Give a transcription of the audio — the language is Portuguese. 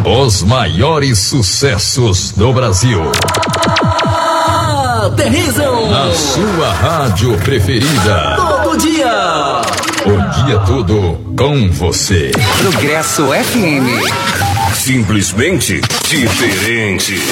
Os maiores sucessos do Brasil. Aterrizam na sua rádio preferida. Todo dia. O dia todo com você. Progresso FM. Simplesmente diferente.